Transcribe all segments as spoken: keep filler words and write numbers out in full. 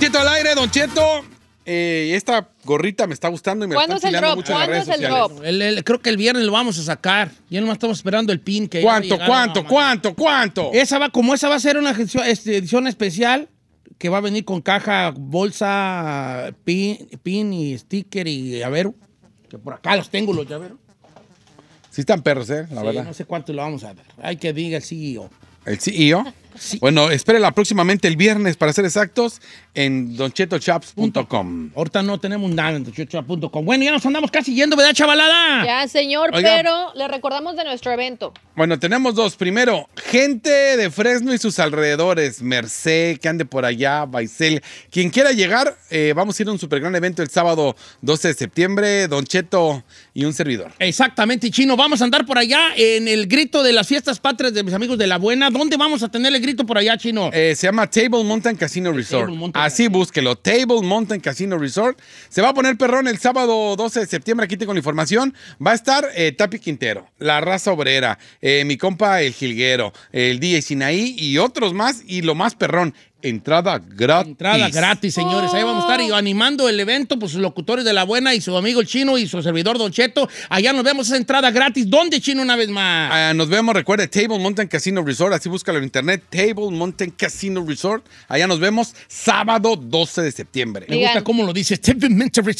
Cheto al aire, Don Cheto. Eh, esta gorrita me está gustando y me ¿Cuándo está es el enfilando drop? mucho en las ¿Cuándo redes es el sociales. drop? El, el, creo que el viernes lo vamos a sacar. Ya nomás estamos esperando el pin. Que ¿Cuánto, ya va a cuánto, llegar, cuánto, cuánto? Esa va, como esa va a ser una edición, este, edición especial que va a venir con caja, bolsa, pin, pin y sticker y llavero. Que por acá los tengo, los llaveros. Sí están perros, ¿eh? La Sí, verdad. no sé cuánto lo vamos a dar. Hay que diga el C E O. ¿El C E O? Sí. Bueno, espérela próximamente el viernes, para ser exactos, en don cheto chaps punto com. Ahorita no tenemos nada en don cheto chaps punto com. Bueno, ya nos andamos casi yendo, ¿verdad, chavalada? Ya, señor, Oiga. pero le recordamos de nuestro evento. Bueno, tenemos dos. Primero, gente de Fresno y sus alrededores. Merced, que ande por allá, Baisel. Quien quiera llegar, eh, vamos a ir a un super gran evento el sábado doce de septiembre. Don Cheto y un servidor. Exactamente, Chino. Vamos a andar por allá en el grito de las fiestas patrias de mis amigos de La Buena. ¿Dónde vamos a tener el grito por allá, Chino? Eh, se llama Table Mountain Casino Resort. Table Mountain Así Casino. búsquelo. Table Mountain Casino Resort. Se va a poner perrón el sábado doce de septiembre. Aquí tengo la información. Va a estar eh, Tapi Quintero, La Raza Obrera, eh, mi compa El Jilguero, el D J Sinaí y otros más. Y lo más perrón, entrada gratis. Entrada gratis, señores. Ahí vamos a estar y animando el evento, pues sus locutores de La Buena y su amigo el Chino y su servidor Don Cheto. Allá nos vemos esa entrada gratis. ¿Dónde, Chino, una vez más? Ah, nos vemos, recuerde, Table Mountain Casino Resort, así búscalo en internet, Table Mountain Casino Resort. Allá nos vemos sábado doce de septiembre. Me Digan. gusta cómo lo dice. Table.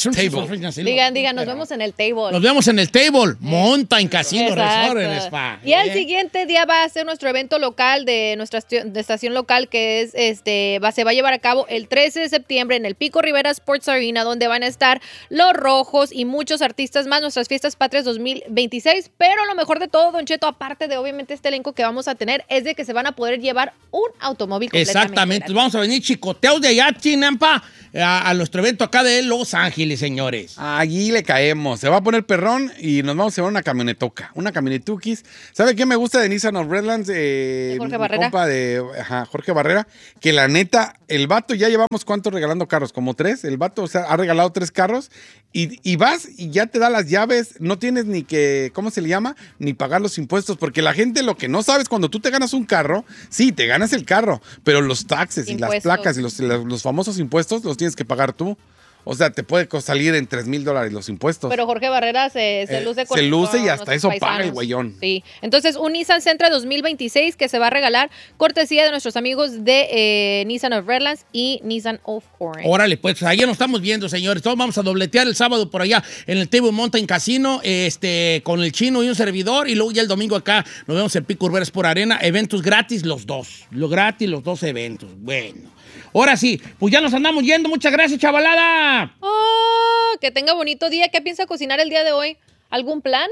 Digan, digan, nos vemos en el table. Nos vemos en el Table Mountain Casino Exacto. Resort en Spa. Y el ¿Eh? siguiente día va a ser nuestro evento local de nuestra esti- de estación local, que es este va, se va a llevar a cabo el trece de septiembre en el Pico Rivera Sports Arena, donde van a estar Los Rojos y muchos artistas más, nuestras fiestas patrias dos mil veintiséis. Pero lo mejor de todo, Don Cheto, aparte de obviamente este elenco que vamos a tener, es de que se van a poder llevar un automóvil completamente Exactamente. gratis. Vamos a venir chicoteados de allá, Chinampa, a, a nuestro evento acá de Los Ángeles, señores. Allí le caemos. Se va a poner perrón y nos vamos a llevar una camionetoca. Una camionetukis. ¿Sabe qué me gusta de Nissan of Redlands? Eh, De Jorge mi Barrera. compa de ajá, Jorge Barrera. Que la neta, el vato ya llevamos cuántos regalando carros, como tres. El vato, o sea, ha regalado tres carros. Y, y vas y ya te da las llaves. No tienes ni que, ¿cómo se le llama? Ni pagar los impuestos. Porque la gente lo que no sabes, cuando tú te ganas un carro, sí, te ganas el carro. Pero los taxes y las Impuestos. placas y los, los, los famosos impuestos los tienes que pagar tú. O sea, te puede co- salir en tres mil dólares los impuestos. Pero Jorge Barrera se, se Eh, luce con se luce y con hasta nuestros eso paga paisanos. el güeyón. Sí. Entonces, un Nissan Sentra dos mil veintiséis que se va a regalar cortesía de nuestros amigos de eh, Nissan of Redlands y Nissan of Orange. Órale, pues allá nos estamos viendo, señores. Todos vamos a dobletear el sábado por allá en el Table Mountain Casino, este, con el Chino y un servidor. Y luego ya el domingo acá nos vemos en Pico Urberes por Arena. Eventos gratis, los dos. Lo gratis, los dos eventos. Bueno. Ahora sí, pues ya nos andamos yendo. Muchas gracias, chavalada. Oh, que tenga bonito día. ¿Qué piensa cocinar el día de hoy? ¿Algún plan?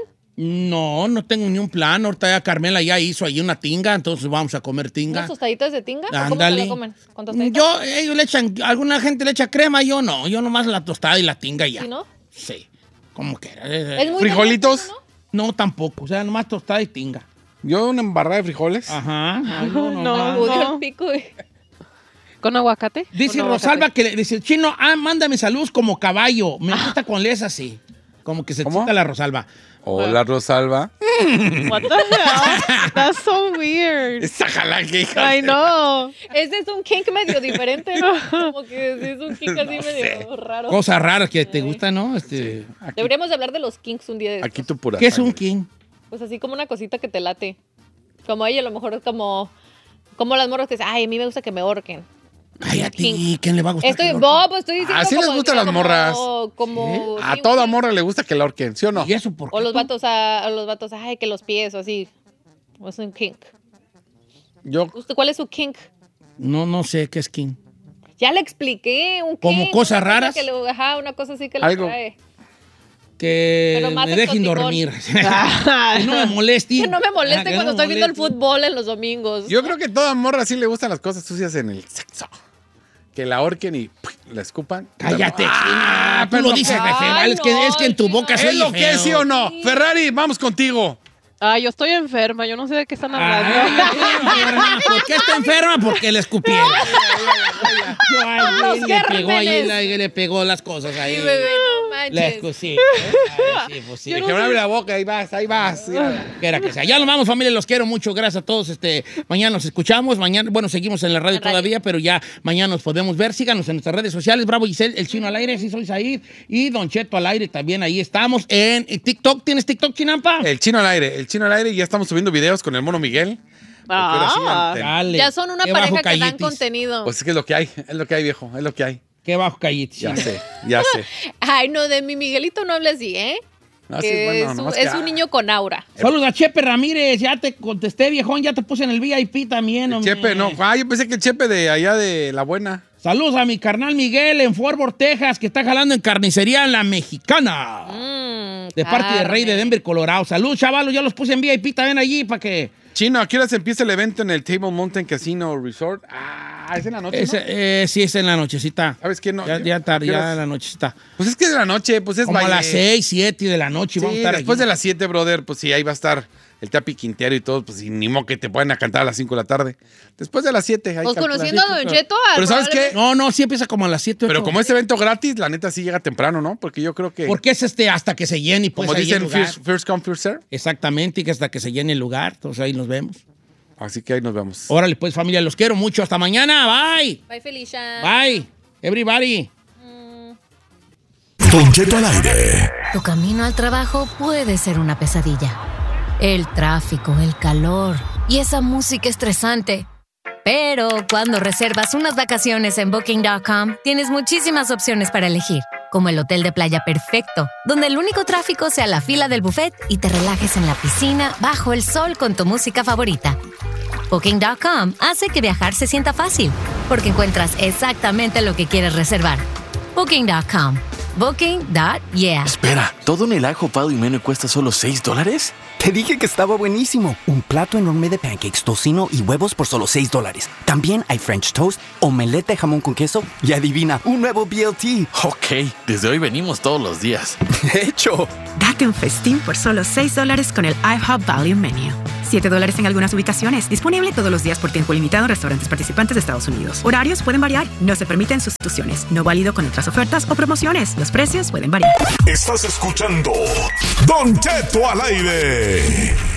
No, no tengo ni un plan. Ahorita ya Carmela ya hizo ahí una tinga, entonces vamos a comer tinga. ¿Unas tostaditas de tinga? ¿O ¿Cómo se Ándale. la comen? ¿Con tostaditas? Yo, ellos le echan, alguna gente le echa crema, yo no. Yo nomás la tostada y la tinga y ya. ¿Sí, no? Sí, como que. Es muy ¿Frijolitos? delicioso, ¿no? No, tampoco. O sea, nomás tostada y tinga. Yo una embarrada de frijoles. Ajá. Ay, no, no, No. no. Udió el pico. y- ¿Con aguacate? Dice ¿Con Rosalba aguacate? que le dice el Chino, ah, mándame saludos como caballo. Me gusta cuando lees así. Como que se ¿Cómo? excita la Rosalba. Hola, Rosalba. What the hell? That's so weird. Esa jala que hija. I know. Ese es un kink medio diferente, ¿no? Como que sí, es un kink así No medio raro. Cosas raras que te gustan, ¿no? Este, Deberíamos de hablar de los kinks un día de estos. Aquí tu pura ¿qué es un sangre. king? Pues así como una cosita que te late. Como a ella a lo mejor es como... Como las morras que dicen, ay, a mí me gusta que me ahorquen. Cállate, King. ¿quién le va a gustar? Estoy, que lo- no, pues estoy diciendo Así les como- gustan las como- morras. Como, A sí, toda un- morra le gusta que la ahorquen, ¿sí o no? ¿Y eso por qué? O los vatos, a, a los vatos, ay, que los pies o así. O es un kink. Yo, ¿Usted cuál es su kink? No, no sé qué es king. Ya le expliqué, un kink. ¿Como cosas una cosa raras? que le- ajá, una cosa así que le Algo. trae. Que Pero más me dejen exoticón. dormir. Que no me molesten. Que no me moleste Ah, que cuando no me estoy viendo el molesten. fútbol en los domingos. yo creo que a toda morra sí le gustan las cosas sucias en el sexo. Que la ahorquen y ¡puf! la escupan. Cállate, Ah, Chino. Tú lo pero dices no. re feo. Ay, Es que, no, es que en tu Chino. boca ¿Es soy lo que es, sí o no? Ferrari, vamos contigo. Ay, yo estoy enferma. Yo no sé de qué están Ay, hablando. enferma. ¿Por qué está enferma? Porque le escupieron. Ay, Los le pegó ahí, gérmenes. la- le pegó las cosas ahí. Sí, bebé, no manches. Les- sí, ¿eh? Ay, sí, pues sí. Que me abre la boca, ahí vas, ahí vas. Quiera que sea. Ya nos vamos, familia, los quiero mucho. Gracias a todos. Este, mañana nos escuchamos. Mañana, bueno, seguimos en la radio En radio. todavía, pero ya mañana nos podemos ver. Síganos en nuestras redes sociales. Bravo Giselle, el Chino al aire, sí soy Said. Y Don Cheto al aire también. Ahí estamos. En TikTok. ¿Tienes TikTok, Chinampa? El chino al aire, el chino al aire. Y ya estamos subiendo videos con el mono Miguel. Porque ahora sí, Ah. ante- Dale. Ya son una Qué pareja bajo que dan callitis. contenido. Pues es que es lo que hay, es lo que hay, viejo, es lo que hay. Qué bajo callitis. Ya sé, ya sé. Ay, no, de mi Miguelito no hable así, ¿eh? No, sí, Que bueno, es, un, nomás es que- un niño con aura. Saludos a Chepe Ramírez. Ya te contesté, viejón. Ya te puse en el V I P también, El hombre. Chepe, no. Ah, yo pensé que el Chepe de allá de La Buena. Saludos a mi carnal Miguel en Fort Worth, Texas, que está jalando en carnicería en La Mexicana. Mm, De parte de Rey de carne. Denver, Colorado. Saludos, chavalos. Ya los puse en V I P también allí para que... Chino, ¿a qué hora se empieza el evento en el Table Mountain Casino Resort? Ah, es en la noche, Ese, ¿no? eh, sí, es en la nochecita. ¿Sabes qué? No, Ya, yo- ya tarde, ¿qué ya horas? en la nochecita. Pues es que de la noche, pues es Como a baile. las seis, siete de la noche Sí, vamos a estar después aquí. de las siete, brother, pues sí, ahí va a estar el Tapi Quintero y todo, pues y ni modo que te pueden a cantar a las cinco de la tarde. Después de las siete, ahí Pues calcula. conociendo a Don Cheto, Pero ¿sabes qué? No, no, sí empieza como a las siete. Pero ocho. como es evento gratis, la neta sí llega temprano, ¿no? Porque yo creo que, Porque es este hasta que se llene y pues como ahí el dicen, lugar. first, first come, first serve. Exactamente, y que hasta que se llene el lugar. Entonces ahí nos vemos. Así que ahí nos vemos. Órale, pues, familia, los quiero mucho. Hasta mañana. Bye. Bye, Felicia. Bye. Everybody. Don Cheto al aire. Tu camino al trabajo puede ser una pesadilla. El tráfico, el calor y esa música estresante. Pero cuando reservas unas vacaciones en Booking punto com, tienes muchísimas opciones para elegir. Como el hotel de playa perfecto, donde el único tráfico sea la fila del buffet y te relajes en la piscina bajo el sol con tu música favorita. Booking punto com hace que viajar se sienta fácil, porque encuentras exactamente lo que quieres reservar. Booking punto com. Booking punto yeah. Espera, ¿todo en el ajo, pado y menú cuesta solo seis dólares? Te dije que estaba buenísimo. Un plato enorme de pancakes, tocino y huevos por solo seis dólares. También hay French toast, omelette de jamón con queso y adivina, un nuevo B L T. Ok, desde hoy venimos todos los días. De hecho, Date un festín por solo seis dólares con el IHOP Value Menu. siete dólares en algunas ubicaciones. Disponible todos los días por tiempo limitado en restaurantes participantes de Estados Unidos. Horarios pueden variar. No se permiten sustituciones. No válido con otras ofertas o promociones. Los precios pueden variar. Estás escuchando Don Cheto al aire.